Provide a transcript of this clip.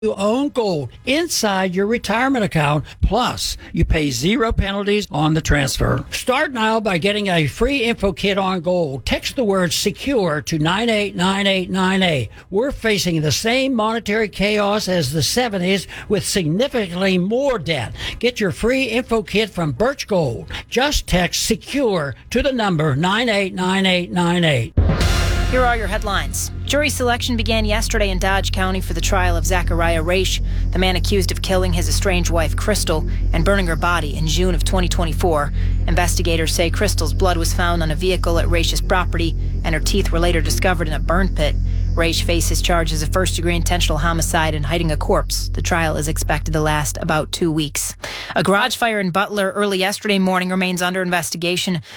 You own gold inside your retirement account, plus you pay zero penalties on the transfer. Start now by getting a free info kit on gold. Text the word SECURE to 989898. We're facing the same monetary chaos as the 70s with significantly more debt. Get your free info kit from Birch Gold. Just text SECURE to the number 989898. Here are your headlines. Jury selection began yesterday in Dodge County for the trial of Zachariah Raish, the man accused of killing his estranged wife Crystal and burning her body in June of 2024. Investigators say Crystal's blood was found on a vehicle at Raish's property, and her teeth were later discovered in a burn pit. Raish faces charges of first-degree intentional homicide and hiding a corpse. The trial is expected to last about 2 weeks. A garage fire in Butler early yesterday morning remains under investigation.